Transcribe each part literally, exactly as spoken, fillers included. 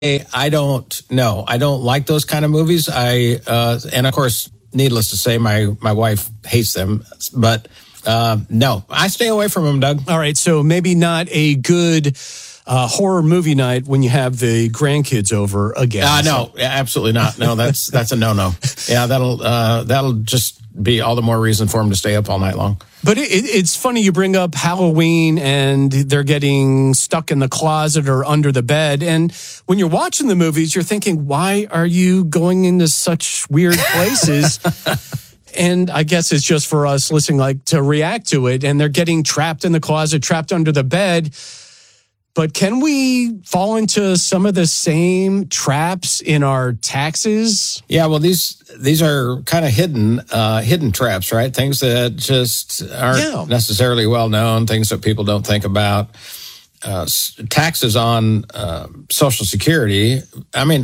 I don't know. I don't like those kind of movies. I uh, and of course, needless to say, my my wife hates them. But uh, no, I stay away from them, Doug. All right, so maybe not a good uh, horror movie night when you have the grandkids over again. Uh, no, absolutely not. No, that's that's a no no. Yeah, that'll uh, that'll just be all the more reason for them to stay up all night long. But it, it's funny you bring up Halloween and they're getting stuck in the closet or under the bed. And when you're watching the movies, you're thinking, why are you going into such weird places? And I guess it's just for us listening, like, to react to it. And they're getting trapped in the closet, trapped under the bed. But can we fall into some of the same traps in our taxes? Yeah, well, these these are kind of hidden uh, hidden traps, right? Things that just aren't yeah. necessarily well known, things that people don't think about. Uh, taxes on uh, Social Security. I mean,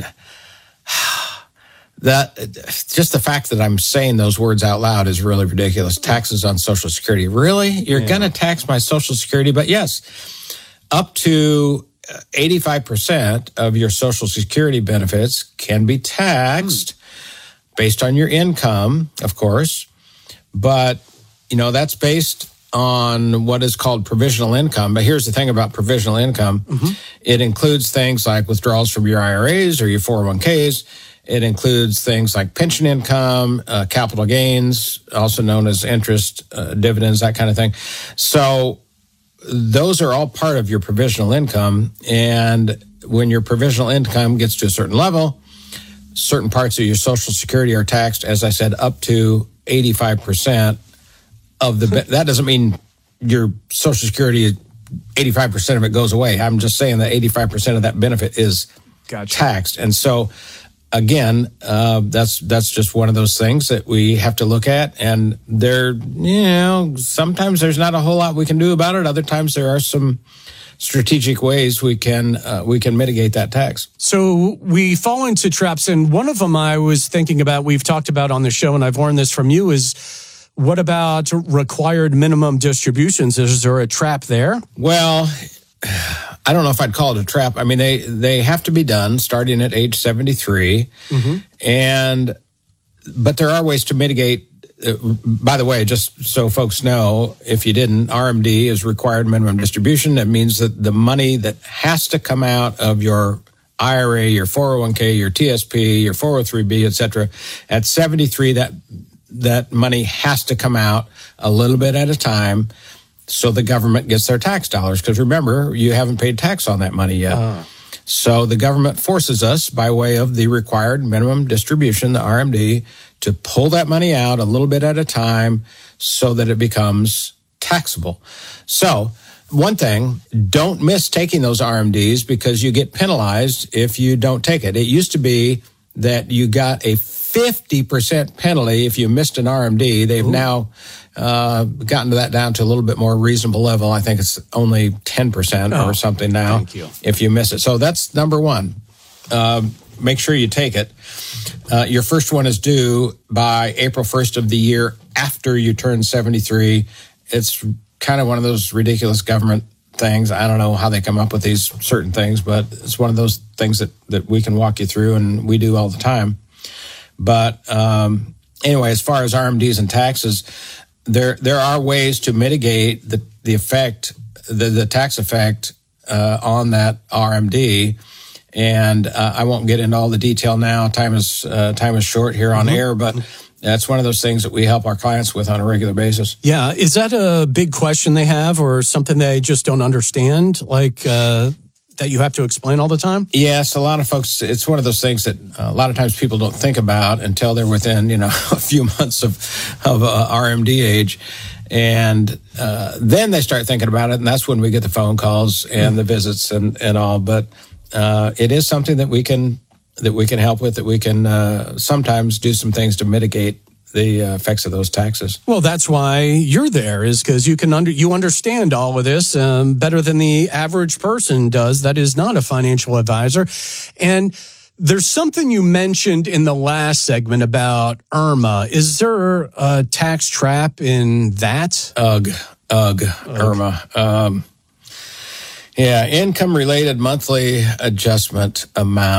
that just the fact that I'm saying those words out loud is really ridiculous. Taxes on Social Security. Really? You're yeah. going to tax my Social Security? But yes. Up to eighty-five percent of your Social Security benefits can be taxed based on your income, of course. But, you know, that's based on what is called provisional income. But here's the thing about provisional income. Mm-hmm. It includes things like withdrawals from your I R As or your four oh one k's. It includes things like pension income, uh, capital gains, also known as interest, uh, dividends, that kind of thing. So those are all part of your provisional income. And when your provisional income gets to a certain level, certain parts of your Social Security are taxed, as I said, up to eighty-five percent of the, that doesn't mean your Social Security, eighty-five percent of it goes away. I'm just saying that eighty-five percent of that benefit is gotcha. taxed. And so, again, uh, that's that's just one of those things that we have to look at. And there, you know, sometimes there's not a whole lot we can do about it. Other times there are some strategic ways we can uh, we can mitigate that tax. So we fall into traps, and one of them I was thinking about, we've talked about on the show, and I've learned this from you, is what about required minimum distributions? Is there a trap there? Well, I don't know if I'd call it a trap. I mean, they, they have to be done starting at age seventy-three. Mm-hmm. And, but there are ways to mitigate. Uh, by the way, just so folks know, if you didn't, R M D is required minimum distribution. That means that the money that has to come out of your I R A, your four oh one k, your T S P, your four oh three b, et cetera, at seventy-three, that, that money has to come out a little bit at a time, so the government gets their tax dollars. Because remember, you haven't paid tax on that money yet. Uh. So the government forces us, by way of the required minimum distribution, the R M D, to pull that money out a little bit at a time so that it becomes taxable. So one thing, don't miss taking those R M Ds, because you get penalized if you don't take it. It used to be that you got a fifty percent penalty if you missed an R M D. They've Ooh. now uh, gotten that down to a little bit more reasonable level. I think it's only ten percent oh, or something now thank you. if you miss it. So that's number one. Uh, make sure you take it. Uh, your first one is due by April first of the year after you turn seventy-three. It's kind of one of those ridiculous government things. I don't know how they come up with these certain things, but it's one of those things that, that we can walk you through, and we do all the time. But um, anyway, as far as R M Ds and taxes, there there are ways to mitigate the, the effect, the, the tax effect uh, on that R M D. And uh, I won't get into all the detail now. Time is uh, time is short here on mm-hmm. air, but that's one of those things that we help our clients with on a regular basis. Yeah. Is that a big question they have, or something they just don't understand, like uh, that you have to explain all the time? Yes. A lot of folks, it's one of those things that a lot of times people don't think about until they're within, you know, a few months of, of uh, R M D age. And uh, then they start thinking about it, and that's when we get the phone calls and mm-hmm. the visits and, and all. But uh, it is something that we can that we can help with, that we can uh, sometimes do some things to mitigate the uh, effects of those taxes. Well, that's why you're there, is because you can under you understand all of this um, better than the average person does that is not a financial advisor. And there's something you mentioned in the last segment about IRMAA. Is there a tax trap in that? Ugh, ugh, ugh. IRMAA. Um, Yeah, income related monthly adjustment amount.